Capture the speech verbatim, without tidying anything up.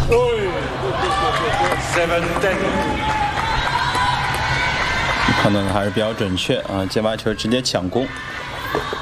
判断的还是比较准确啊，接发球直接抢攻。